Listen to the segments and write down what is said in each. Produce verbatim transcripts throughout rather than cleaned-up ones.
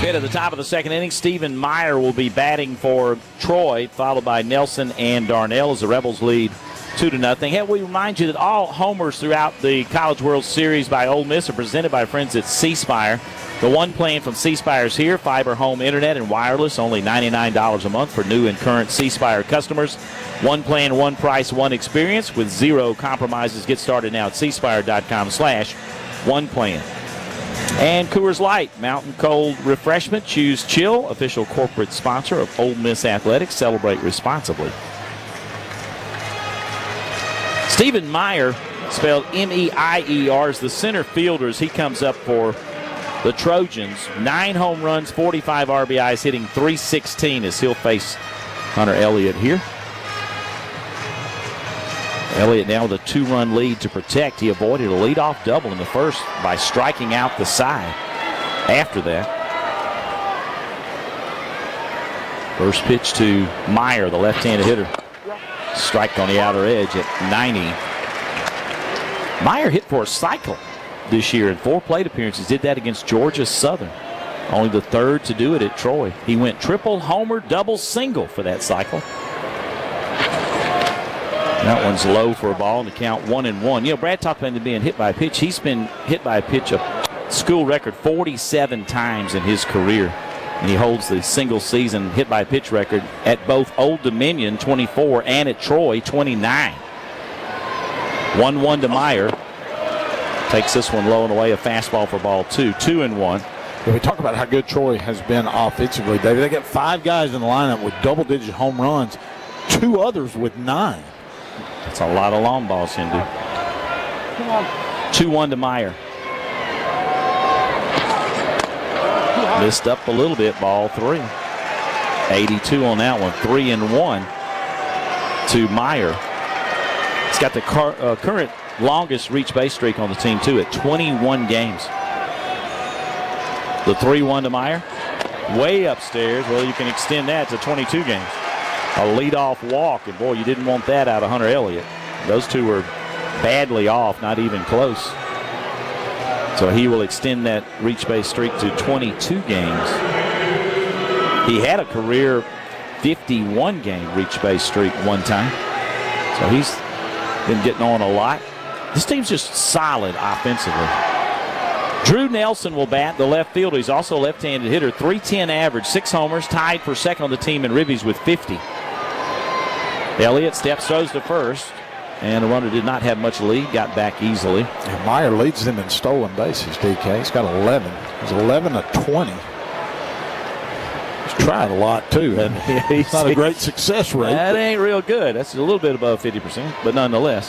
Hit at the top of the second inning. Stephen Meyer will be batting for Troy, followed by Nelson and Darnell as the Rebels lead two to nothing. Hey, we remind you that all homers throughout the College World Series by Ole Miss are presented by friends at C Spire. The one plan from C Spire is here: fiber home internet and wireless, only ninety-nine dollars a month for new and current C Spire customers. One plan, one price, one experience with zero compromises. Get started now at c spire dot com slash one plan. And Coors Light, mountain cold refreshment. Choose chill, official corporate sponsor of Ole Miss Athletics. Celebrate responsibly. Stephen Meyer, spelled M E I E R, is the center fielder as he comes up for the Trojans. Nine home runs, forty-five R B Is, hitting three sixteen as he'll face Hunter Elliott here. Elliott now with a two-run lead to protect. He avoided a leadoff double in the first by striking out the side after that. First pitch to Meyer, the left-handed hitter. Strike on the outer edge at ninety. Meyer hit for a cycle this year in four plate appearances. Did that against Georgia Southern. Only the third to do it at Troy. He went triple, homer, double, single for that cycle. That one's low for a ball, and the count one and one. You know, Brad talked about being hit by a pitch. He's been hit by a pitch a school record forty-seven times in his career, and he holds the single season hit by a pitch record at both Old Dominion, twenty-four, and at Troy, twenty-nine. one one to Meyer. Takes this one low and away, a fastball for ball two. Two and one. Yeah, we talk about how good Troy has been offensively, David. They got five guys in the lineup with double-digit home runs, two others with nine. That's a lot of long balls, Hindu. Come on. two one to Meyer. Missed up a little bit, ball three. eighty-two on that one. Three and one to Meyer. He's got the car, uh, current longest reach base streak on the team, too, at twenty-one games. The three one to Meyer. Way upstairs. Well, you can extend that to twenty-two games. A leadoff walk, and boy, you didn't want that out of Hunter Elliott. Those two were badly off, not even close. So he will extend that reach base streak to twenty-two games. He had a career fifty-one game reach base streak one time. So he's been getting on a lot. This team's just solid offensively. Drew Nelson will bat, the left fielder. He's also a left-handed hitter. three ten average, six homers, tied for second on the team in ribbies with fifty. Elliott steps, throws to first, and the runner did not have much lead, got back easily. And Meyer leads them in stolen bases, D K. He's got eleven. He's eleven of twenty. He's tried a lot, too. And he's not a great success rate. That ain't real good. That's a little bit above fifty percent, but nonetheless.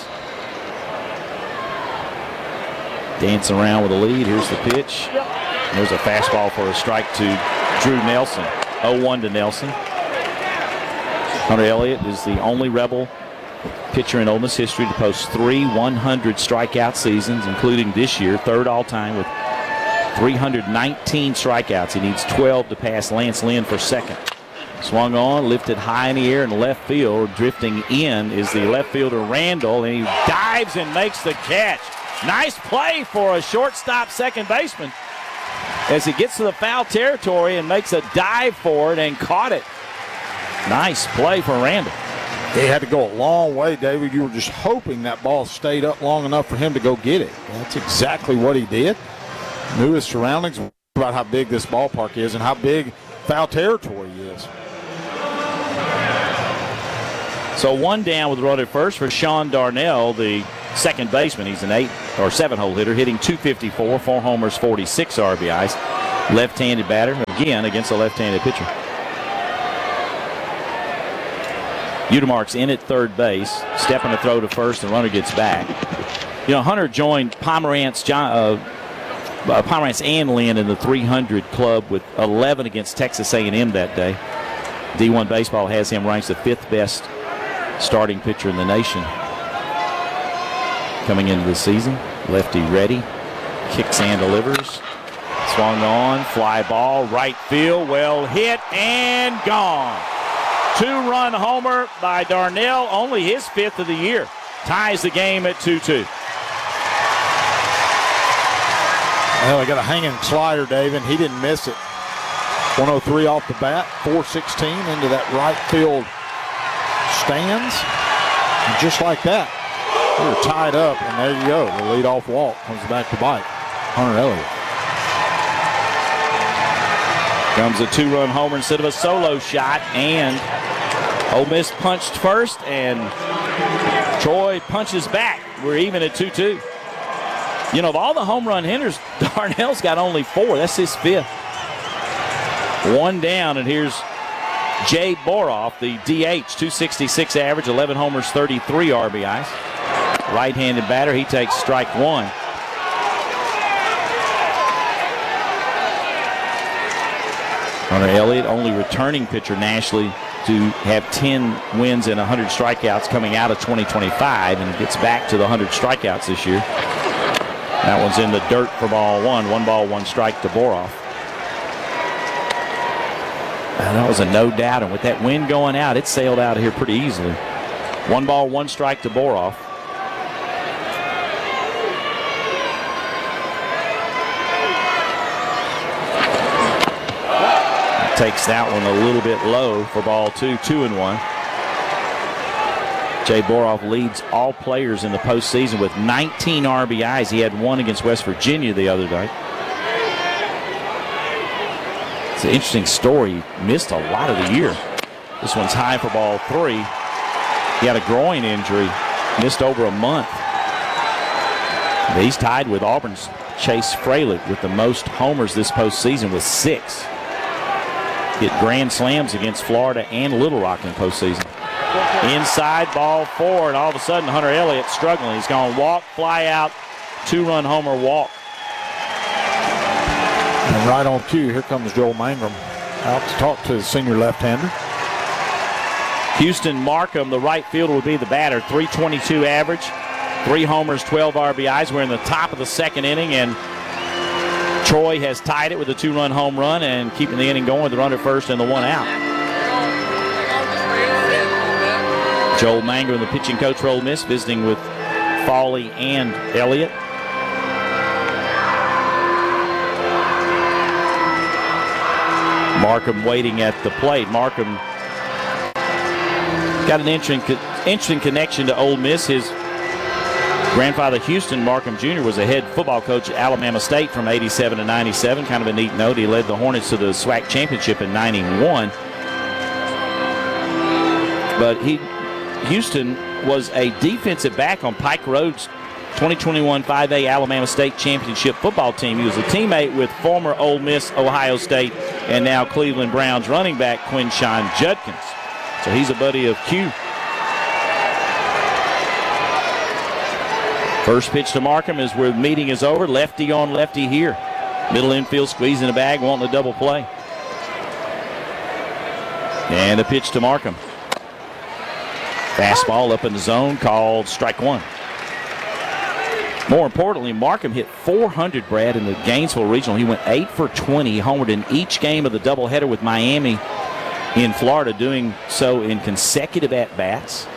Dancing around with a lead. Here's the pitch. There's a fastball for a strike to Drew Nelson. oh one to Nelson. Hunter Elliott is the only Rebel pitcher in Ole Miss history to post three one hundred strikeout seasons, including this year, third all-time with three hundred nineteen strikeouts. He needs twelve to pass Lance Lynn for second. Swung on, lifted high in the air in left field. Drifting in is the left fielder Randall, and he dives and makes the catch. Nice play for a shortstop second baseman as he gets to the foul territory and makes a dive for it and caught it. Nice play for Randall. He had to go a long way, David. You were just hoping that ball stayed up long enough for him to go get it. That's exactly what he did. Knew his surroundings about how big this ballpark is and how big foul territory is. So one down with the runner at first for Sean Darnell, the second baseman. He's an eight or seven hole hitter, hitting two fifty-four, four homers, forty-six R B Is. Left-handed batter, again against a left-handed pitcher. Udemark's in at third base, stepping to throw to first, and runner gets back. You know, Hunter joined Pomerantz, John, uh, uh, Pomerantz and Lynn in the three hundred club with eleven against Texas A and M that day. D one Baseball has him ranked the fifth best starting pitcher in the nation. Coming into the season, lefty ready, kicks and delivers. Swung on, fly ball, right field, well hit and gone. Two-run homer by Darnell, only his fifth of the year. Ties the game at two two. Well, he got a hanging slider, Dave, and he didn't miss it. one oh three off the bat, four sixteen into that right field stands. And just like that, we were tied up, and there you go. The leadoff walk comes back to bite Hunter Elliott. Comes a two-run homer instead of a solo shot, and Ole Miss punched first, and Troy punches back. We're even at two two. You know, of all the home run hitters, Darnell's got only four. That's his fifth. One down, and here's Jay Boroff, the D H, two sixty-six average, eleven homers, thirty-three R B Is. Right-handed batter, he takes strike one. Hunter Elliott, only returning pitcher nationally to have ten wins and one hundred strikeouts coming out of twenty twenty-five, and gets back to the one hundred strikeouts this year. That one's in the dirt for ball one. One ball, one strike to Boroff. And that was a no doubt, and with that wind going out, it sailed out of here pretty easily. One ball, one strike to Boroff. Takes that one a little bit low for ball two, two and one. Jay Boroff leads all players in the postseason with nineteen R B Is. He had one against West Virginia the other day. It's an interesting story. He missed a lot of the year. This one's high for ball three. He had a groin injury, missed over a month. He's tied with Auburn's Chase Fralick with the most homers this postseason with six. Hit grand slams against Florida and Little Rock in the postseason. Inside, ball four, and all of a sudden Hunter Elliott struggling. He's going to walk, fly out, two-run homer walk. And right on cue, here comes Joel Mangrum out to talk to the senior left-hander. Houston Markham, the right fielder, would be the batter. three twenty-two average, three homers, twelve R B Is. We're in the top of the second inning, and Troy has tied it with a two-run home run and keeping the inning going with the runner at first and the one out. Joel Mangrum, the pitching coach for Ole Miss, visiting with Fawley and Elliott. Markham waiting at the plate. Markham got an interesting, interesting connection to Ole Miss. His grandfather, Houston Markham Junior, was a head football coach at Alabama State from eighty-seven to ninety-seven. Kind of a neat note. He led the Hornets to the SWAC championship in ninety-one. But he, Houston was a defensive back on Pike Road's twenty twenty-one five A Alabama State championship football team. He was a teammate with former Ole Miss, Ohio State, and now Cleveland Browns running back Quinshon Judkins. So he's a buddy of Q. First pitch to Markham is where the meeting is over. Lefty on lefty here. Middle infield squeezing the bag, wanting a double play. And a pitch to Markham. Fastball up in the zone, called strike one. More importantly, Markham hit four hundred, Brad, in the Gainesville Regional. He went eight for twenty. He homered in each game of the doubleheader with Miami in Florida, doing so in consecutive at-bats.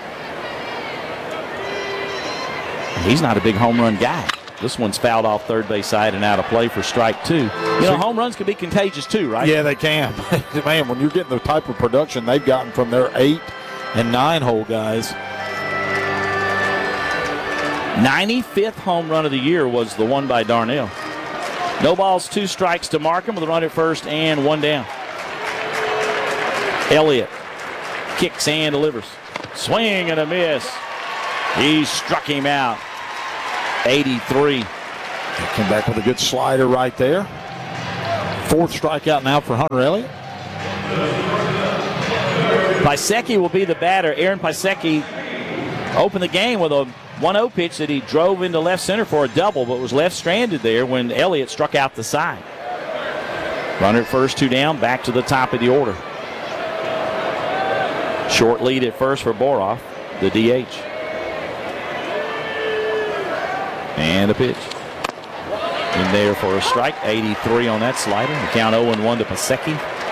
He's not a big home run guy. This one's fouled off third base side and out of play for strike two. You know, home runs can be contagious too, right? Yeah, they can. Man, when you're getting the type of production they've gotten from their eight and nine hole guys. ninety-fifth home run of the year was the one by Darnell. No balls, two strikes to Markham with a run at first and one down. Elliott kicks and delivers. Swing and a miss. He struck him out. eighty-three. Came back with a good slider right there. Fourth strikeout now for Hunter Elliott. Pisecki will be the batter. Aaron Pisecki opened the game with a one oh pitch that he drove into left center for a double, but was left stranded there when Elliott struck out the side. Runner at first, two down, back to the top of the order. Short lead at first for Boroff, the D H. And a pitch. In there for a strike, eighty-three on that slider. The count oh and one to Pisecki.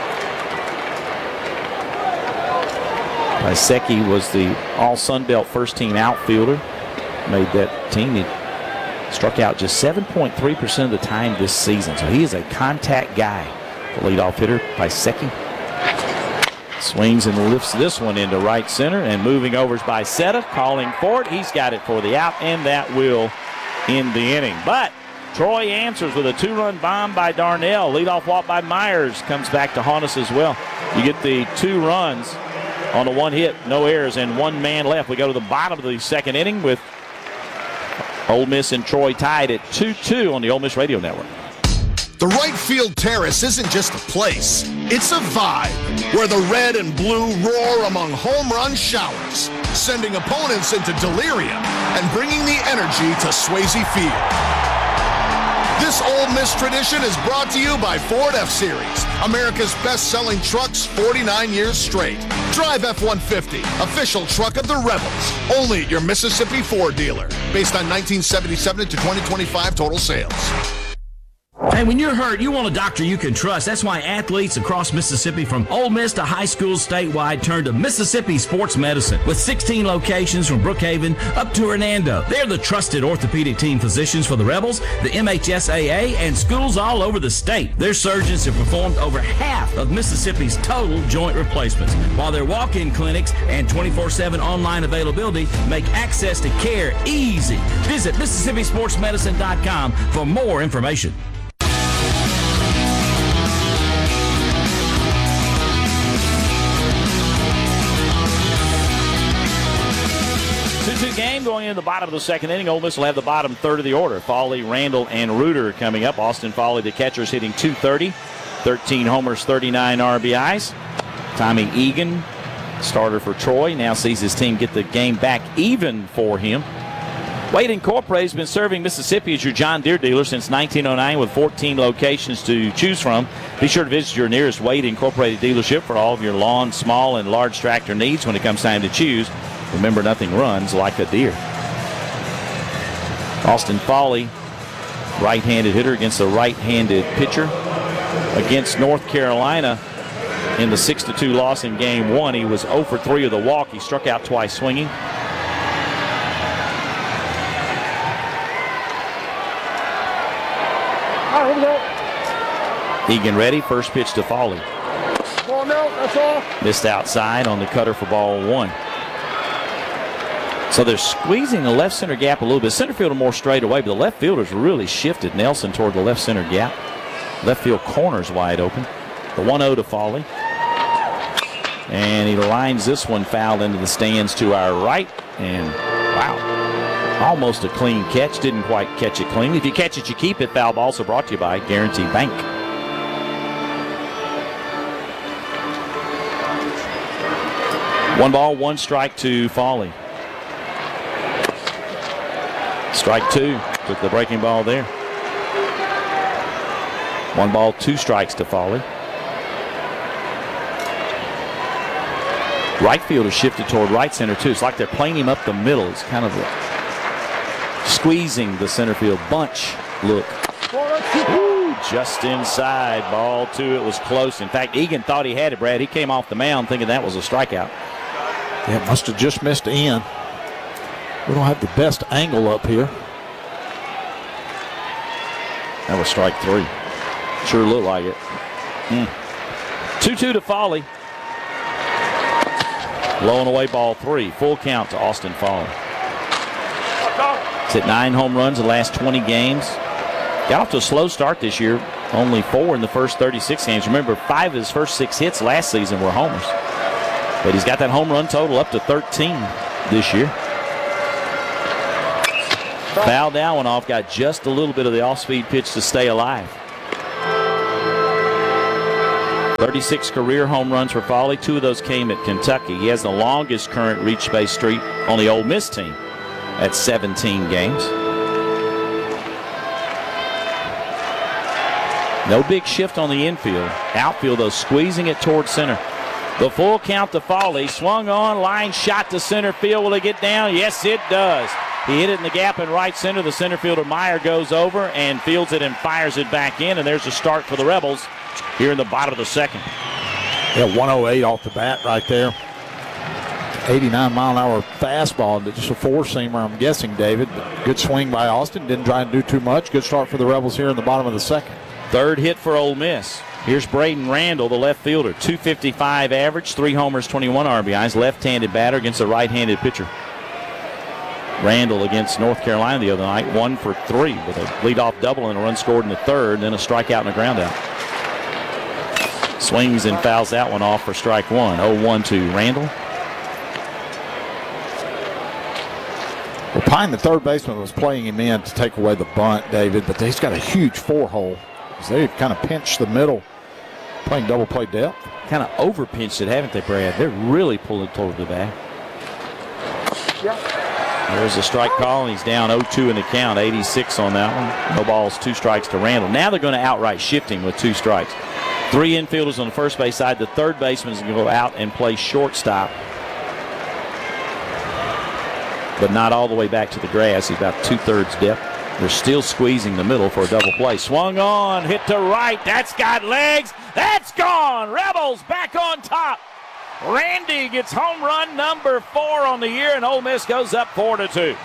Pisecki was the All-Sun Belt first-team outfielder. Made that team. He struck out just seven point three percent of the time this season. So he is a contact guy, the leadoff hitter. Pisecki swings and lifts this one into right center, and moving over is Bicetta, calling for it. He's got it for the out, and that will end the inning. But Troy answers with a two-run bomb by Darnell. Leadoff walk by Myers comes back to haunt us as well. You get the two runs on a one hit, no errors, and one man left. We go to the bottom of the second inning with Ole Miss and Troy tied at two two on the Ole Miss Radio Network. The right field terrace isn't just a place, it's a vibe where the red and blue roar among home run showers, sending opponents into delirium and bringing the energy to Swayze Field. This Ole Miss tradition is brought to you by Ford F-Series, America's best-selling trucks forty-nine years straight. Drive F one fifty, official truck of the Rebels, only at your Mississippi Ford dealer, based on nineteen seventy-seven to twenty twenty-five total sales. Hey, when you're hurt, you want a doctor you can trust. That's why athletes across Mississippi, from Ole Miss to high schools statewide, turn to Mississippi Sports Medicine. With sixteen locations from Brookhaven up to Hernando, they're the trusted orthopedic team physicians for the Rebels, the M H S A A, and schools all over the state. Their surgeons have performed over half of Mississippi's total joint replacements, while their walk-in clinics and twenty-four seven online availability make access to care easy. Visit Mississippi Sports Medicine dot com for more information. two two game going into the bottom of the second inning. Ole Miss will have the bottom third of the order. Foley, Randall, and Reuter coming up. Austin Foley, the catcher's hitting two thirty. thirteen homers, thirty-nine R B Is. Tommy Egan, starter for Troy, now sees his team get the game back even for him. Wade Incorporated has been serving Mississippi as your John Deere dealer since nineteen oh nine with fourteen locations to choose from. Be sure to visit your nearest Wade Incorporated dealership for all of your lawn, small, and large tractor needs when it comes time to choose. Remember, nothing runs like a Deere. Austin Foley, right-handed hitter against a right-handed pitcher. Against North Carolina in the six to two loss in game one, he was oh for three with a walk. He struck out twice swinging. All right, here we go. Egan ready. First pitch to Foley. Ball no, that's all. Missed outside on the cutter for ball one. So they're squeezing the left center gap a little bit. Center fielder more straight away, but the left fielder's really shifted Nelson toward the left center gap. Left field corner's wide open. The one oh to Foley. And he lines this one foul into the stands to our right. And wow, almost a clean catch. Didn't quite catch it clean. If you catch it, you keep it. Foul ball also brought to you by Guarantee Bank. One ball, one strike to Foley. Strike two. Took the breaking ball there. One ball, two strikes to Foley. Right field is shifted toward right center, too. It's like they're playing him up the middle. It's kind of a squeezing the center field bunch look. Ooh, just inside. Ball two. It was close. In fact, Egan thought he had it, Brad. He came off the mound thinking that was a strikeout. Yeah, must have just missed in. We don't have the best angle up here. That was strike three. Sure looked like it. two two to Foley. Low and away ball three. Full count to Austin Foley. He's hit nine home runs in the last twenty games. Got off to a slow start this year. Only four in the first thirty-six games. Remember, five of his first six hits last season were homers. But he's got that home run total up to thirteen this year. Foul that one off. Got just a little bit of the off-speed pitch to stay alive. thirty-six career home runs for Foley. Two of those came at Kentucky. He has the longest current reach base streak on the Ole Miss team at seventeen games. No big shift on the infield. Outfield, though, squeezing it towards center. The full count to Foley. Swung on, line shot to center field. Will it get down? Yes, it does. He hit it in the gap in right center. The center fielder Meyer goes over and fields it and fires it back in. And there's a start for the Rebels here in the bottom of the second. Yeah, one oh eight off the bat right there. eighty-nine mile an hour fastball, just a four-seamer, I'm guessing, David. Good swing by Austin. Didn't try and do too much. Good start for the Rebels here in the bottom of the second. Third hit for Ole Miss. Here's Braden Randall, the left fielder. two fifty-five average, three homers, twenty-one R B Is. Left-handed batter against a right-handed pitcher. Randall against North Carolina the other night, one for three with a leadoff double and a run scored in the third, then a strikeout and a groundout. Swings and fouls that one off for strike one. oh one to Randall. Well, Pine, the third baseman, was playing him in to take away the bunt, David, but he's got a huge four-hole. So they've kind of pinched the middle, playing double play depth. Kind of over-pinched it, haven't they, Brad? They're really pulling toward the back. There's a strike call, and he's down oh two in the count, eighty-six on that one. No balls, two strikes to Randall. Now they're going to outright shift him with two strikes. Three infielders on the first base side. The third baseman is going to go out and play shortstop, but not all the way back to the grass. He's about two-thirds depth. They're still squeezing the middle for a double play. Swung on, hit to right. That's got legs. That's gone. Rebels back on top. Randy gets home run number four on the year, and Ole Miss goes up four to two.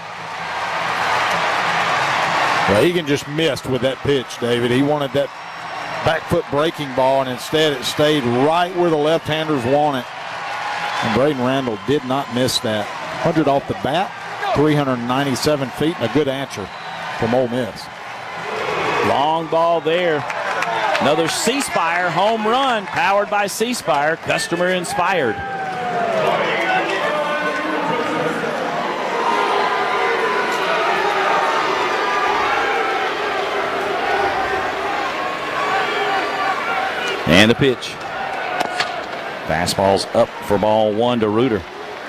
Well, Egan just missed with that pitch, David. He wanted that back foot breaking ball, and instead it stayed right where the left-handers want it. And Braden Randall did not miss that. one hundred off the bat, three hundred ninety-seven feet, and a good answer from Ole Miss. Long ball there. Another C Spire home run powered by C Spire, customer inspired. And the pitch. Fastball's up for ball one to Reuter.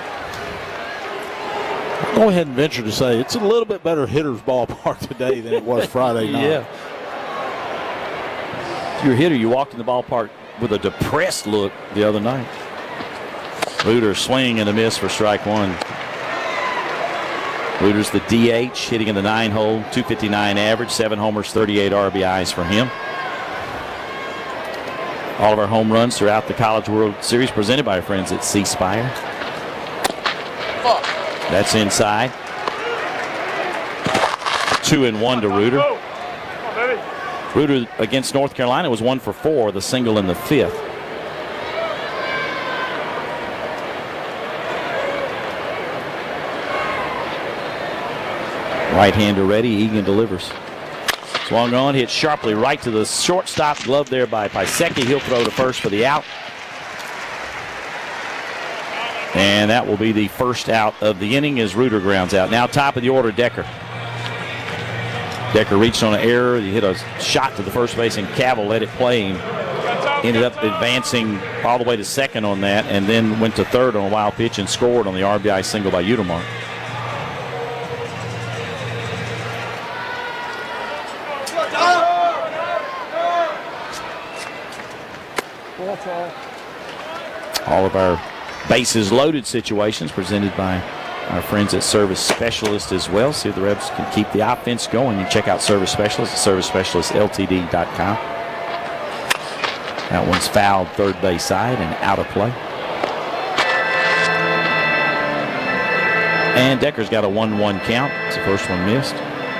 I'll go ahead and venture to say it's a little bit better hitter's ballpark today than it was Friday night. Yeah. If you're a hitter, you walked in the ballpark with a depressed look the other night. Reuter swing and a miss for strike one. Reuter's the D H, hitting in the nine hole, two fifty-nine average, seven homers, thirty-eight R B Is for him. All of our home runs throughout the College World Series presented by our friends at C Spire. That's inside. Two and one to Reuter. Reuter against North Carolina was one for four, the single in the fifth. Right-hander ready, Egan delivers. Swung on, hit sharply right to the shortstop glove there by Pisecki. He'll throw to first for the out. And that will be the first out of the inning as Reuter grounds out. Now top of the order, Decker. Decker reached on an error. He hit a shot to the first base, and Cavill let it play him. Ended up advancing all the way to second on that, and then went to third on a wild pitch and scored on the R B I single by Utermark. All of our bases loaded situations presented by our friends at Service Specialist as well. See if the Rebs can keep the offense going. You check out Service Specialist at service specialist L T D dot com. That one's fouled third base side and out of play. And Decker's got a one one count. It's the first one missed.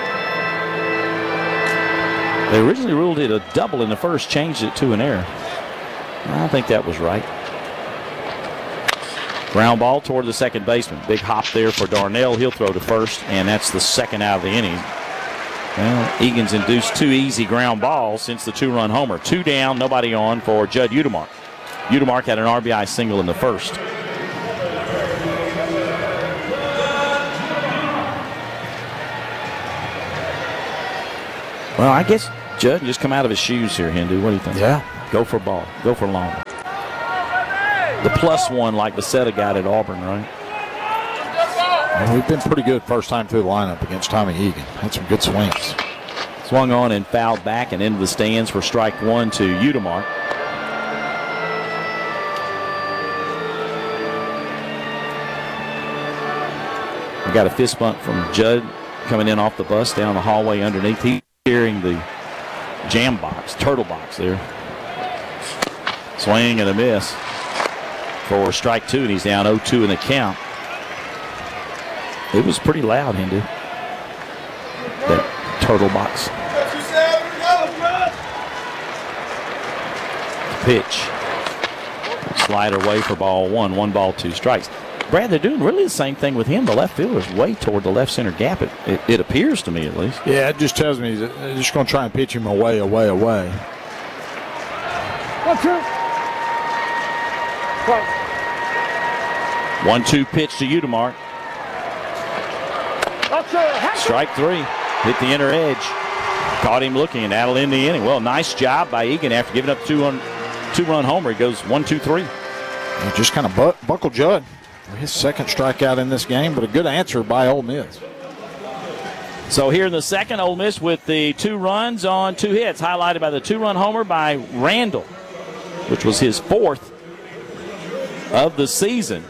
They originally ruled it a double in the first, changed it to an error. I think that was right. Ground ball toward the second baseman. Big hop there for Darnell. He'll throw to first, and that's the second out of the inning. Well, Egan's induced two easy ground balls since the two-run homer. Two down, nobody on for Judd Utermark. Utermark had an R B I single in the first. Well, I guess Judd can just come out of his shoes here, Hindu. What do you think? Yeah. Go for ball. Go for long. The plus one like Becerra got at Auburn, right? Well, we've been pretty good first time through the lineup against Tommy Egan. Had some good swings. Swung on and fouled back and into the stands for strike one to Utermark. We got a fist bump from Judd coming in off the bus down the hallway underneath. He's carrying the jam box, turtle box there. Swing and a miss for strike two, and he's down oh two in the count. It was pretty loud, Hindu. That turtle box. pitch. Slider away for ball one. One ball, two strikes. Brad, they're doing really the same thing with him. The left fielder is way toward the left center gap. It, it, it appears to me, at least. Yeah, it just tells me that they're just going to try and pitch him away, away, away. One, two. Right. One two pitch to Udemark. Strike three. Hit the inner edge. Caught him looking, and that'll end the inning. Well, nice job by Egan after giving up two run, two run homer. He goes one, two, three. He just kind of bu- buckled Judd for his second strikeout in this game, but a good answer by Ole Miss. So here in the second, Ole Miss with the two runs on two hits, highlighted by the two-run homer by Randall, which was his fourth of the season.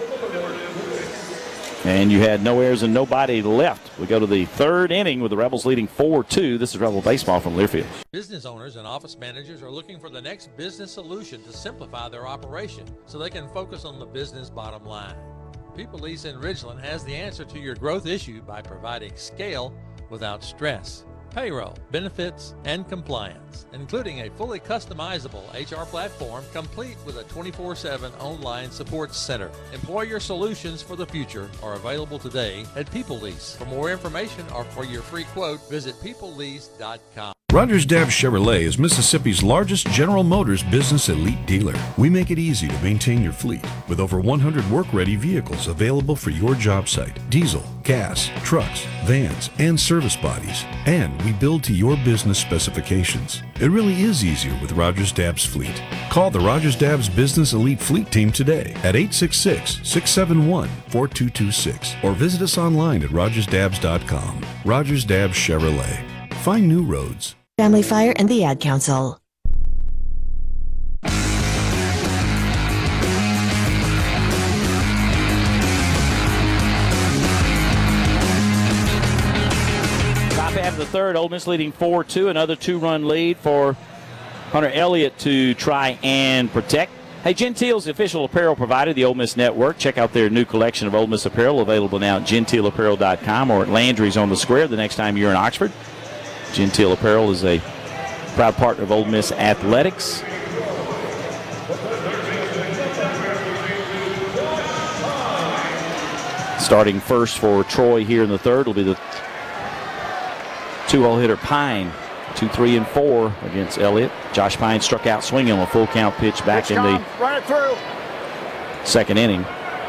And you had no errors and nobody left. We go to the third inning with the Rebels leading four two. This is Rebel Baseball from Learfield. Business owners and office managers are looking for the next business solution to simplify their operation so they can focus on the business bottom line. People Lease in Ridgeland has the answer to your growth issue by providing scale without stress. Payroll, benefits, and compliance, including a fully customizable H R platform complete with a twenty-four seven online support center. Employer solutions for the future are available today at People Lease. For more information or for your free quote, visit people lease dot com. Rogers Dabbs Chevrolet is Mississippi's largest General Motors business elite dealer. We make it easy to maintain your fleet with over one hundred work-ready vehicles available for your job site. Diesel, gas, trucks, vans, and service bodies. And we build to your business specifications. It really is easier with Rogers Dabbs Fleet. Call the Rogers Dabbs Business Elite Fleet Team today at eight six six, six seven one, four two two six or visit us online at rogers dabbs dot com. Rogers Dabbs Chevrolet. Find new roads. Family Fire and the Ad Council. Top half of the third, Ole Miss leading four two. Another two-run lead for Hunter Elliott to try and protect. Hey, Gentile's the official apparel provider, the Ole Miss Network. Check out their new collection of Ole Miss apparel available now at gentile apparel dot com or at Landry's on the Square the next time you're in Oxford. Gentile Apparel is a proud partner of Ole Miss Athletics. Starting first for Troy here in the third will be the two-hole hitter Pine. Two, three, and four against Elliott. Josh Pine struck out swinging on a full count pitch back Pitch in the right through. second inning.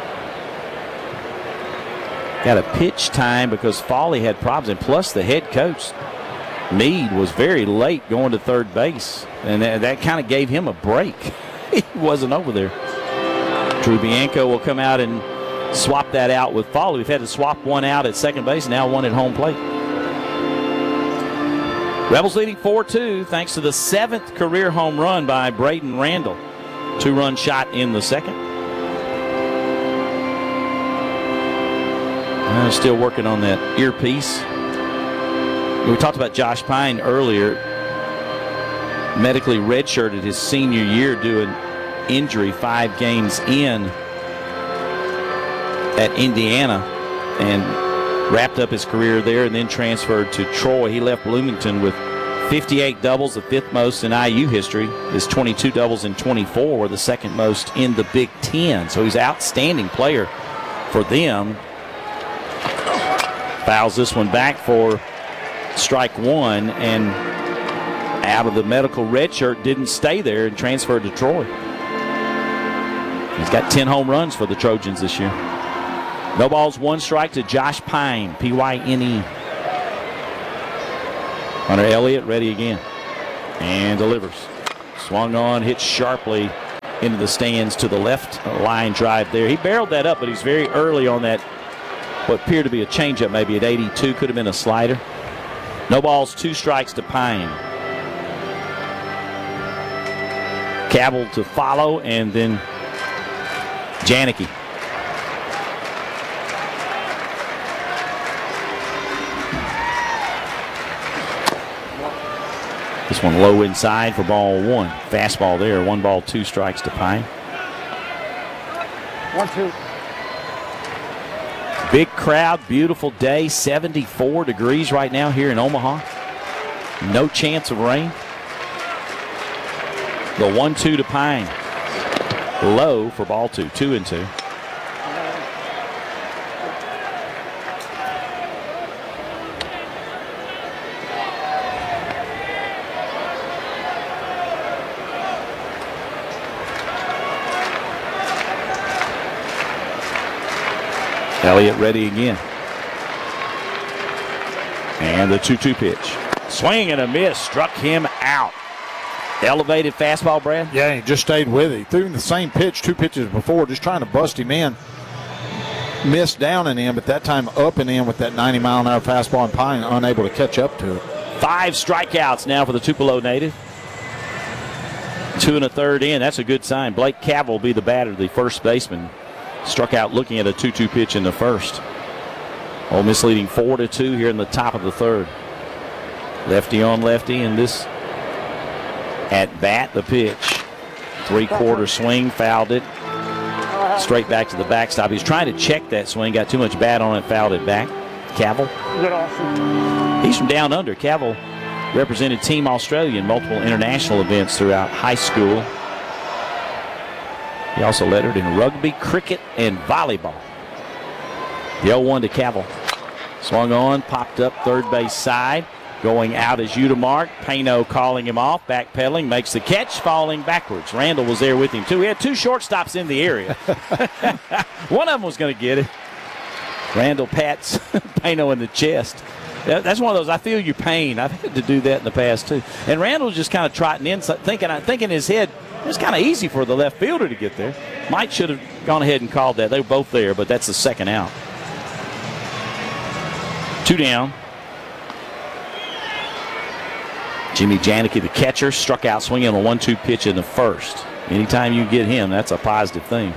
Got a pitch time because Foley had problems, and plus the head coach Meade was very late going to third base, and that, that kind of gave him a break. He wasn't over there. Drew Bianco will come out and swap that out with Foley. We've had to swap one out at second base, now one at home plate. Rebels leading four two thanks to the seventh career home run by Braden Randall. Two-run shot in the second. Uh, still working on that earpiece. We talked about Josh Pine earlier. Medically redshirted his senior year due an injury five games in at Indiana and wrapped up his career there and then transferred to Troy. He left Bloomington with fifty-eight doubles, the fifth most in I U history. His twenty-two doubles and twenty-four were the second most in the Big Ten. So he's an outstanding player for them. Fouls this one back for strike one, and out of the medical red shirt, didn't stay there and transferred to Troy. He's got ten home runs for the Trojans this year. No balls, one strike to Josh Pine, P Y N E. Hunter Elliott ready again and delivers. Swung on, hit sharply into the stands to the left line drive there. He barreled that up, but he's very early on that, what appeared to be a changeup maybe at eighty-two, could have been a slider. No balls, two strikes to Pine. Cabell to follow, and then Janicki. This one low inside for ball one. Fastball there, one ball, two strikes to Pine. One, two. Big crowd, beautiful day, seventy-four degrees right now here in Omaha. No chance of rain. The one two to Pine. Low for ball two. Two and two. Elliott ready again. And the two two pitch. Swing and a miss. Struck him out. Elevated fastball, Brad? Yeah, he just stayed with it. He threw him the same pitch two pitches before, just trying to bust him in. Missed down and in, but that time up and in with that ninety mile an hour fastball, and Pine unable to catch up to it. Five strikeouts now for the Tupelo native. Two and a third in. That's a good sign. Blake Cavill will be the batter, the first baseman. Struck out looking at a two two pitch in the first. Ole Miss leading four to two here in the top of the third. Lefty on lefty, and this at bat, the pitch. Three-quarter swing, fouled it. Straight back to the backstop. He's trying to check that swing, got too much bat on it, fouled it back. Cavill. He's from down under. Cavill represented Team Australia in multiple international events throughout high school. He also lettered in rugby, cricket, and volleyball. The oh one to Cavill. Swung on, popped up third base side. Going out as you to mark. Pano calling him off, backpedaling, makes the catch, falling backwards. Randall was there with him, too. He had two shortstops in the area. One of them was going to get it. Randall pats Pano in the chest. That's one of those, I feel your pain. I've had to do that in the past, too. And Randall's just kind of trotting in, thinking, thinking in his head, it was kind of easy for the left fielder to get there. Mike should have gone ahead and called that. They were both there, but that's the second out. Two down. Jimmy Janicki, the catcher, struck out swinging on a one two pitch in the first. Anytime you get him, that's a positive thing.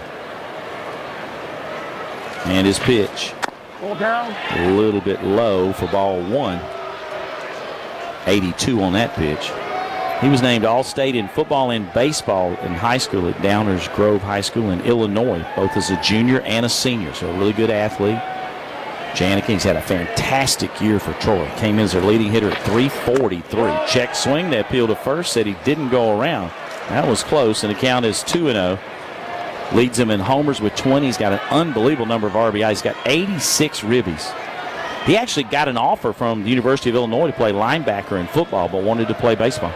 And his pitch. Ball down. A little bit low for ball one. eighty-two on that pitch. He was named All-State in football and baseball in high school at Downers Grove High School in Illinois, both as a junior and a senior, so a really good athlete. Janicki's had a fantastic year for Troy. Came in as their leading hitter at three forty-three. Check swing, they appealed to first, said he didn't go around. That was close, and the count is two and oh. Leads him in homers with twenty. He's got an unbelievable number of R B Is. He's got eighty-six ribbies. He actually got an offer from the University of Illinois to play linebacker in football, but wanted to play baseball.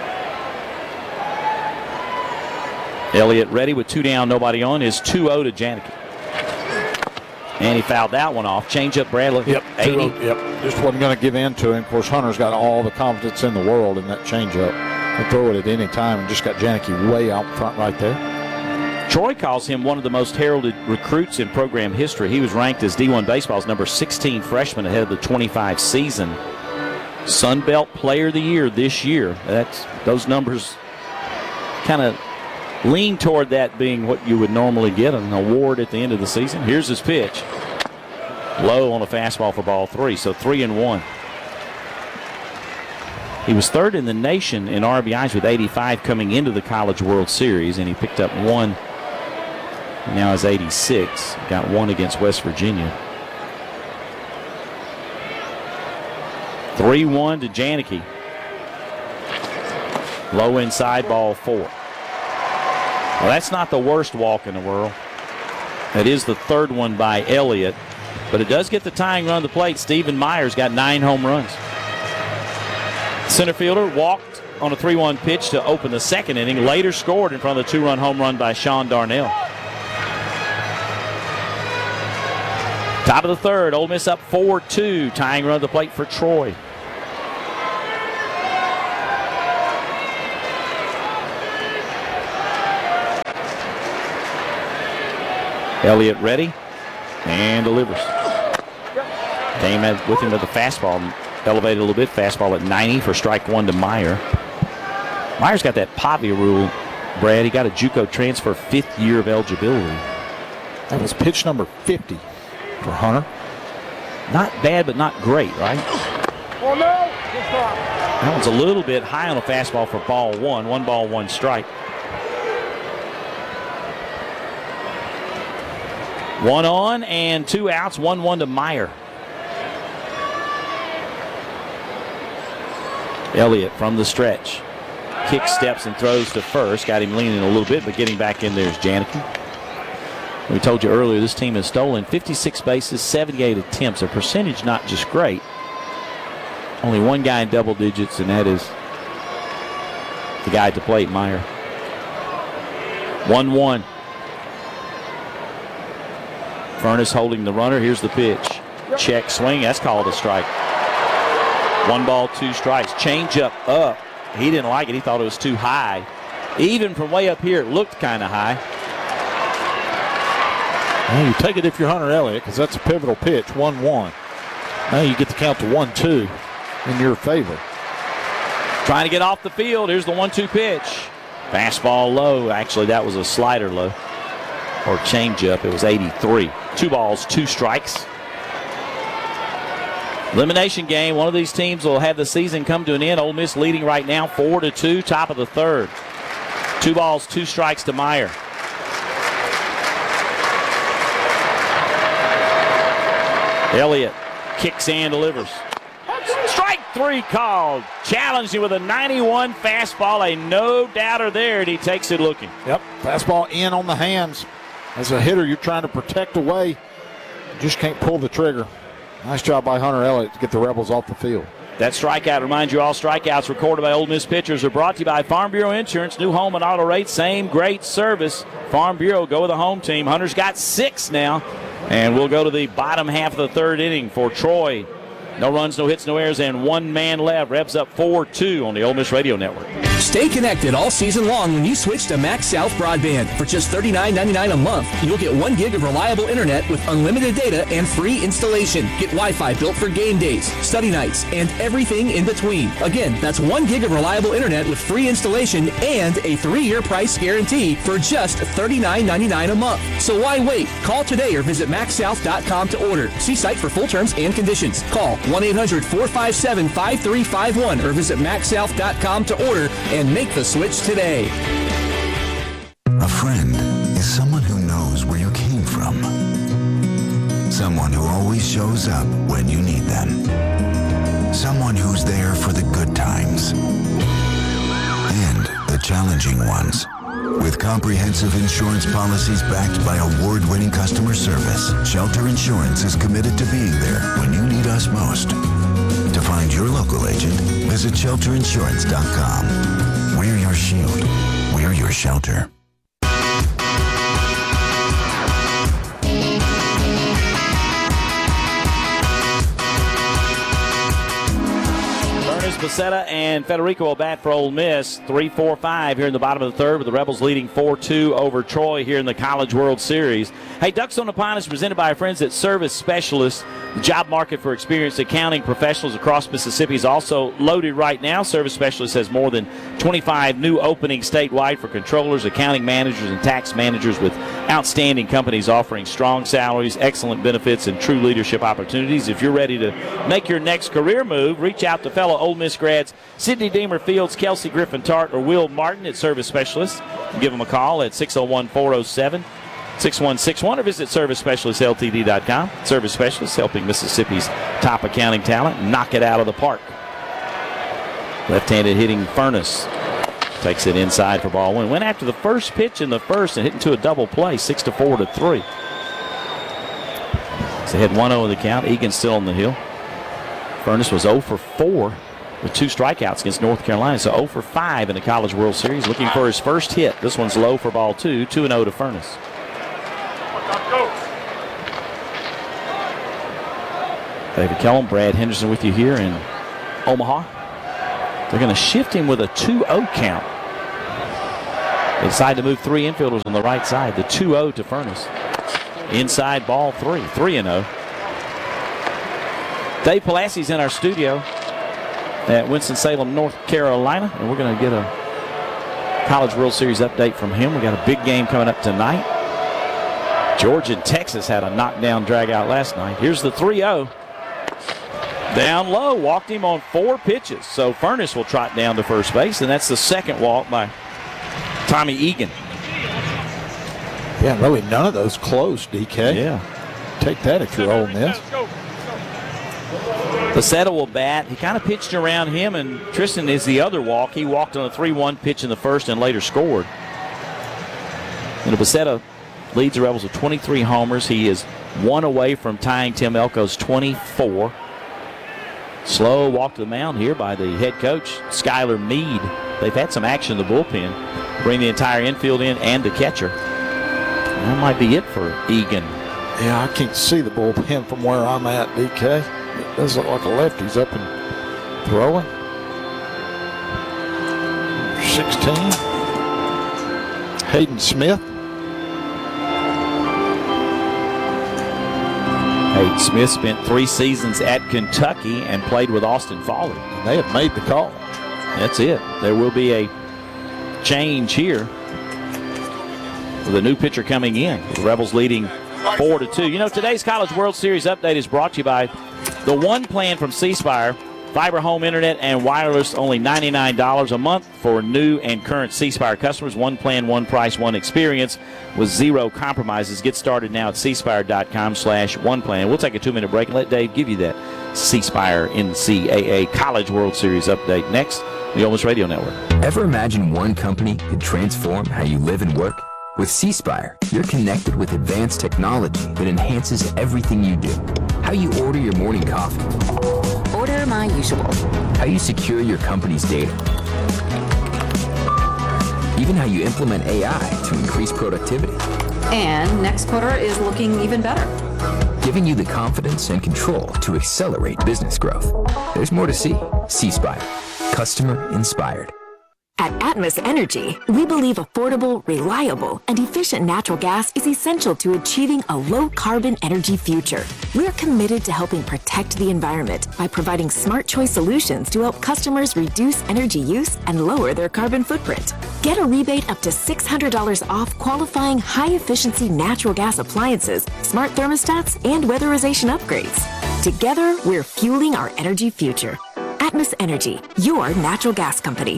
Elliott ready with two down, nobody on, is two oh to Janicki. And he fouled that one off. Change up, Bradley. Yep. eighty. Yep. Just wasn't going to give in to him. Of course, Hunter's got all the confidence in the world in that changeup. He'll throw it at any time and just got Janicki way out front right there. Troy calls him one of the most heralded recruits in program history. He was ranked as D one Baseball's number sixteen freshman ahead of the twenty-five season. Sun Belt Player of the Year this year. That's those numbers kind of lean toward that being what you would normally get, an award at the end of the season. Here's his pitch. Low on a fastball for ball three, so three and one. He was third in the nation in R B Is with eighty-five coming into the College World Series, and he picked up one. Now is eighty-six. Got one against West Virginia. three one to Janicki. Low inside, ball four. Well, that's not the worst walk in the world. It is the third one by Elliott, but it does get the tying run to the plate. Stephen Myers got nine home runs. Center fielder walked on a three one pitch to open the second inning, later scored in front of the two-run home run by Sean Darnell. Top of the third, Ole Miss up four two, tying run to the plate for Troy. Elliott ready and delivers. Came with him with the fastball, elevated a little bit. Fastball at ninety for strike one to Meyer. Meyer's got that Pavia rule, Brad. He got a JUCO transfer, fifth year of eligibility. That was pitch number fifty for Hunter. Not bad, but not great, right? Oh, no. Good stop. That one's a little bit high on a fastball for ball one. One ball, one strike. One on and two outs, one one to Meyer. Elliott from the stretch. kick, steps, and throws to first. Got him leaning a little bit, but getting back in there is Janicki. We told you earlier this team has stolen fifty-six bases, seventy-eight attempts. A percentage not just great. Only one guy in double digits, and that is the guy at the plate, Meyer. one one. Furness holding the runner. Here's the pitch. Check swing. That's called a strike. One ball, two strikes. Change up, up. He didn't like it. He thought it was too high. Even from way up here, it looked kind of high. Well, you take it if you're Hunter Elliott, because that's a pivotal pitch, one one. Now you get the count to one two in your favor. Trying to get off the field. Here's the one two pitch. Fastball low. Actually, that was a slider low. Or changeup. It was eighty-three. Two balls, two strikes. Elimination game. One of these teams will have the season come to an end. Ole Miss leading right now, four to two, top of the third. Two balls, two strikes to Meyer. Elliott kicks and delivers. Strike three called. Challenged him with a ninety-one fastball. A no-doubter there, and he takes it looking. Yep, fastball in on the hands. As a hitter, you're trying to protect away. You just can't pull the trigger. Nice job by Hunter Elliott to get the Rebels off the field. That strikeout reminds you all strikeouts recorded by Ole Miss pitchers are brought to you by Farm Bureau Insurance. New home and auto rates, same great service. Farm Bureau, go with the home team. Hunter's got six now. And we'll go to the bottom half of the third inning for Troy. No runs, no hits, no errors, and one man left. Rebs up four two on the Ole Miss Radio Network. Stay connected all season long when you switch to Max South Broadband. For just thirty-nine ninety-nine a month, you'll get one gig of reliable internet with unlimited data and free installation. Get Wi-Fi built for game days, study nights, and everything in between. Again, that's one gig of reliable internet with free installation and a three-year price guarantee for just thirty-nine ninety-nine a month. So why wait? Call today or visit max south dot com to order. See site for full terms and conditions. Call one eight hundred four five seven five three five one or visit max south dot com to order and make the switch today. A friend is someone who knows where you came from. Someone who always shows up when you need them. Someone who's there for the good times and the challenging ones. With comprehensive insurance policies backed by award-winning customer service, Shelter Insurance is committed to being there when you need us most. To find your local agent, visit shelter insurance dot com. We're your shield. We're your shelter. Becerra and Federico will bat for Ole Miss. three four five here in the bottom of the third with the Rebels leading four two over Troy here in the College World Series. Hey, Ducks on the Pine is presented by our friends at Service Specialists. The job market for experienced accounting professionals across Mississippi is also loaded right now. Service Specialists has more than twenty-five new openings statewide for controllers, accounting managers, and tax managers with outstanding companies offering strong salaries, excellent benefits, and true leadership opportunities. If you're ready to make your next career move, reach out to fellow Ole Miss grads Sidney Deemer Fields, Kelsey Griffin Tart, or Will Martin at Service Specialists. Give them a call at six oh one, four oh seven, six one six one or visit service specialists l t d dot com. Service Specialists helping Mississippi's top accounting talent knock it out of the park. Left-handed hitting Furness takes it inside for ball one. Went after the first pitch in the first and hit into a double play, six to four to three. So they had one oh in the count. Egan's still on the hill. Furness was oh for four with two strikeouts against North Carolina, so oh for five in the College World Series. Looking for his first hit. This one's low for ball two, two and oh to Furness. David Kellum, Brad Henderson with you here in Omaha. They're going to shift him with a two oh count. They decide to move three infielders on the right side. The two oh to Furness. Inside ball three, three and oh. Dave Pulaski's in our studio at Winston-Salem, North Carolina, and we're going to get a College World Series update from him. We got a big game coming up tonight. Georgia and Texas had a knockdown drag-out last night. Here's the three oh. Down low, walked him on four pitches. So Furness will trot down to first base, and that's the second walk by Tommy Egan. Yeah, really none of those close, D K. Yeah. Take that if you're Ole Miss. Becerra will bat. He kind of pitched around him, and Tristan is the other walk. He walked on a three one pitch in the first and later scored. You know, Becerra leads the Rebels with twenty-three homers. He is one away from tying Tim Elko's twenty-four. Slow walk to the mound here by the head coach, Skylar Meade. They've had some action in the bullpen. Bring the entire infield in and the catcher. That might be it for Egan. Yeah, I can't see the bullpen from where I'm at, D K. It does look like a lefty's up and throwing. sixteen. Hayden Smith. Hayden Smith spent three seasons at Kentucky and played with Austin Foley. They have made the call. That's it. There will be a change here with a new pitcher coming in. The Rebels leading four to two. You know, today's College World Series update is brought to you by the One Plan from C Spire. Fiber home internet and wireless, only ninety-nine dollars a month for new and current C Spire customers. One plan, one price, one experience with zero compromises. Get started now at c spire dot com slash one plan. We'll take a two-minute break and let Dave give you that C Spire N C A A College World Series update next. The Ole Miss Radio Network. Ever imagine one company could transform how you live and work? With C Spire, you're connected with advanced technology that enhances everything you do. How you order your morning coffee. Order my usual. How you secure your company's data. Even how you implement A I to increase productivity. And next quarter is looking even better. Giving you the confidence and control to accelerate business growth. There's more to see. C Spire. Customer inspired. At Atmos Energy, we believe affordable, reliable, and efficient natural gas is essential to achieving a low-carbon energy future. We're committed to helping protect the environment by providing smart choice solutions to help customers reduce energy use and lower their carbon footprint. Get a rebate up to six hundred dollars off qualifying high-efficiency natural gas appliances, smart thermostats, and weatherization upgrades. Together, we're fueling our energy future. Atmos Energy, your natural gas company.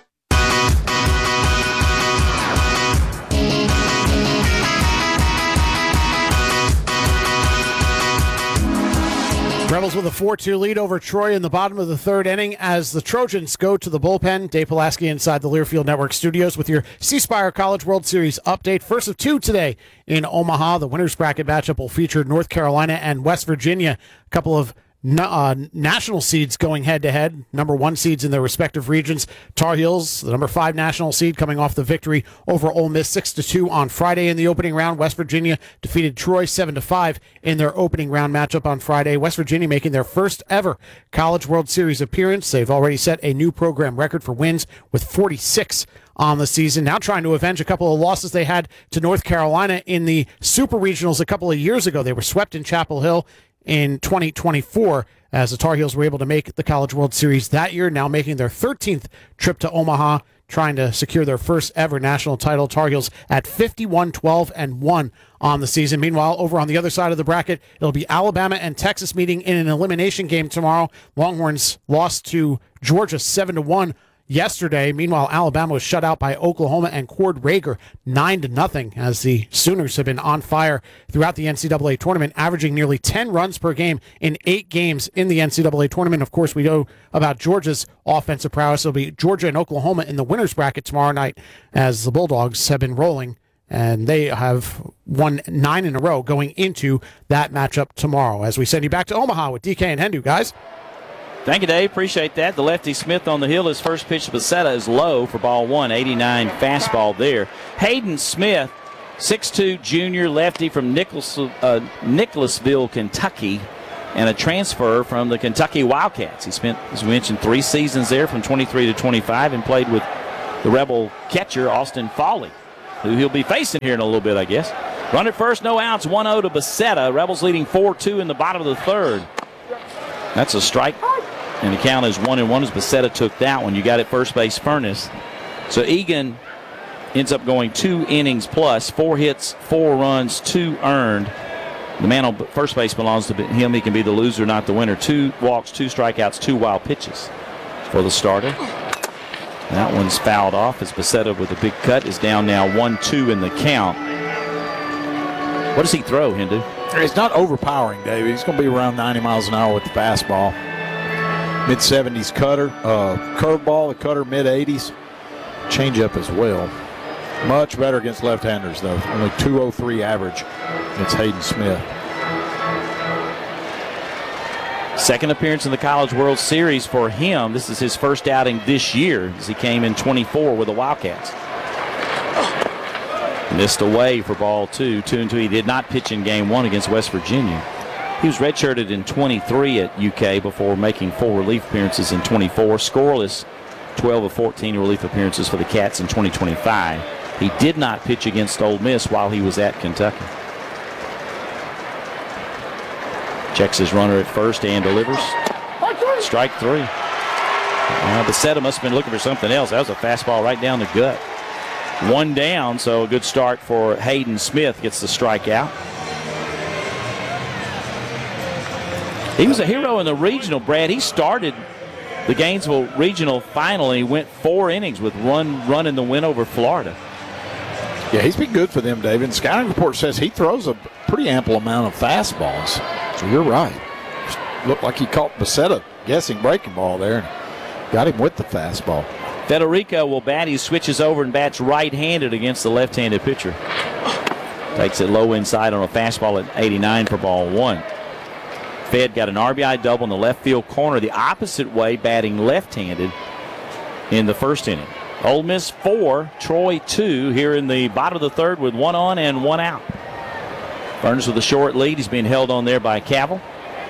Rebels with a four two lead over Troy in the bottom of the third inning as the Trojans go to the bullpen. Dave Pulaski inside the Learfield Network studios with your C Spire College World Series update. First of two today in Omaha. The winner's bracket matchup will feature North Carolina and West Virginia. A couple of Uh, national seeds going head-to-head, number one seeds in their respective regions. Tar Heels, the number five national seed, coming off the victory over Ole Miss six to two on Friday in the opening round. West Virginia defeated Troy seven to five in their opening round matchup on Friday. West Virginia making their first ever College World Series appearance. They've already set a new program record for wins with forty-six on the season. Now trying to avenge a couple of losses they had to North Carolina in the Super Regionals a couple of years ago. They were swept in Chapel Hill in twenty twenty-four as the Tar Heels were able to make the College World Series that year, now making their thirteenth trip to Omaha, trying to secure their first ever national title. Tar Heels at fifty-one, twelve, and one on the season. Meanwhile, over on the other side of the bracket, it'll be Alabama and Texas meeting in an elimination game tomorrow. Longhorns lost to Georgia seven to one yesterday. Meanwhile, Alabama was shut out by Oklahoma and Cord Rager nine to nothing as the Sooners have been on fire throughout the N C double A tournament, averaging nearly ten runs per game in eight games in the N C double A tournament. Of course, we know about Georgia's offensive prowess. It'll be Georgia and Oklahoma in the winner's bracket tomorrow night as the Bulldogs have been rolling, and they have won nine in a row going into that matchup tomorrow. As we send you back to Omaha with D K and Hendu, guys. Thank you, Dave. Appreciate that. The lefty Smith on the hill. His first pitch to Becerra is low for ball one. eighty-nine fastball there. Hayden Smith, six two junior lefty from Nicholas, uh, Nicholasville, Kentucky, and a transfer from the Kentucky Wildcats. He spent, as we mentioned, three seasons there from twenty-three to twenty-five and played with the Rebel catcher, Austin Foley, who he'll be facing here in a little bit, I guess. Run at first, no outs, one oh to Becerra. Rebels leading four two in the bottom of the third. That's a strike. And the count is one and one as Becerra took that one. You got it first base, Furness. So Egan ends up going two innings plus, four hits, four runs, two earned. The man on first base belongs to him. He can be the loser, not the winner. Two walks, two strikeouts, two wild pitches for the starter. That one's fouled off as Becerra with a big cut is down now one two in the count. What does he throw, Hindu? It's not overpowering, David. He's going to be around ninety miles an hour with the fastball. mid seventies cutter, uh, curveball, the cutter mid eighties, changeup as well. Much better against left-handers, though. Only two oh three average against Hayden Smith. Second appearance in the College World Series for him. This is his first outing this year as he came in twenty-four with the Wildcats. Missed away for ball two, two and two. He did not pitch in game one against West Virginia. He was redshirted in twenty-three at U K before making four relief appearances in twenty-four. Scoreless, twelve of fourteen relief appearances for the Cats in twenty twenty-five. He did not pitch against Ole Miss while he was at Kentucky. Checks his runner at first and delivers. Strike three. Uh, Becerra must have been looking for something else. That was a fastball right down the gut. One down, so a good start for Hayden Smith. Gets the strikeout. He was a hero in the regional, Brad. He started the Gainesville Regional final, and he went four innings with one run in the win over Florida. Yeah, he's been good for them, David. Scouting report says he throws a pretty ample amount of fastballs. So you're right. Just looked like he caught Becerra guessing breaking ball there and got him with the fastball. Federico will bat. He switches over and bats right-handed against the left-handed pitcher. Takes it low inside on a fastball at eighty-nine for ball one. Fed got an R B I double in the left field corner the opposite way, batting left-handed in the first inning. Ole Miss four, Troy two here in the bottom of the third with one on and one out. Burns with a short lead. He's being held on there by Cavill.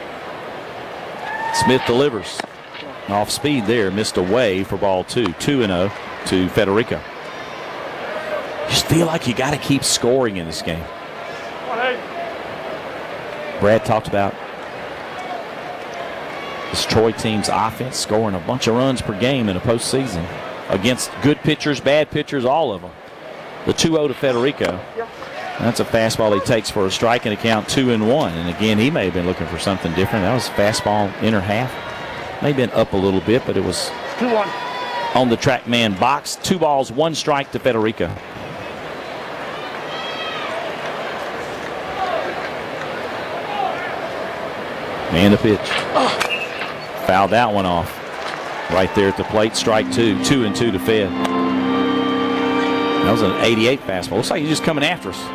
Smith delivers. Off speed there, missed away for ball two. two and oh to Federico. Just feel like you got to keep scoring in this game. Brad talked about this Troy team's offense scoring a bunch of runs per game in a postseason against good pitchers, bad pitchers, all of them. The two oh to Federico. That's a fastball he takes for a strike and a count two and one. And again, he may have been looking for something different. That was fastball inner half. May have been up a little bit, but it was two one on the track man box. Two balls, one strike to Federico. And the pitch. Fouled that one off. Right there at the plate, strike two. Two and two to Fed. That was an eighty-eight fastball. Looks like he's just coming after us.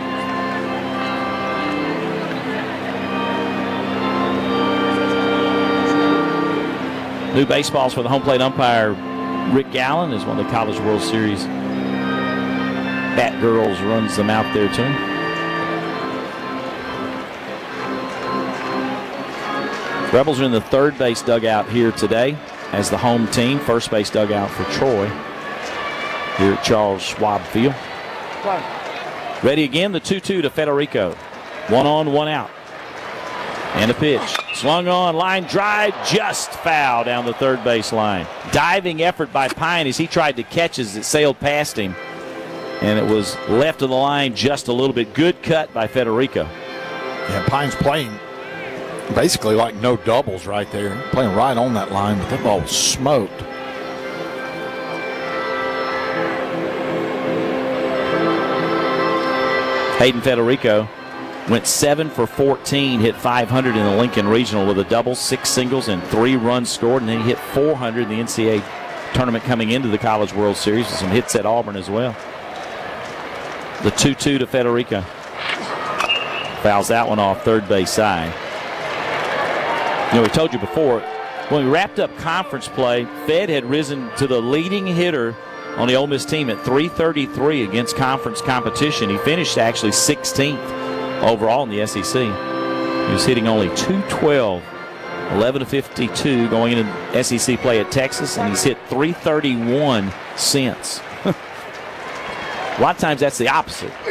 New baseballs for the home plate umpire, Rick Gallen, is one of the College World Series Bat Girls runs them out there to him. Rebels are in the third base dugout here today as the home team. First base dugout for Troy here at Charles Schwab Field. Ready again, the two two to Federico. One on, one out. And a pitch. Swung on, line drive, just foul down the third base line. Diving effort by Pine as he tried to catch as it sailed past him. And it was left of the line just a little bit. Good cut by Federico. Yeah, Pine's playing basically like no doubles right there. Playing right on that line, but that ball was smoked. Hayden Federico went seven for fourteen, hit five hundred in the Lincoln Regional with a double, six singles, and three runs scored. And then he hit four hundred in the N C double A tournament coming into the College World Series with some hits at Auburn as well. The two two to Federico. Fouls that one off third base side. You know, we told you before, when we wrapped up conference play, Fed had risen to the leading hitter on the Ole Miss team at three thirty-three against conference competition. He finished actually sixteenth overall in the S E C. He was hitting only two twelve, eleven to fifty-two going into S E C play at Texas, and he's hit three thirty-one since. A lot of times that's the opposite.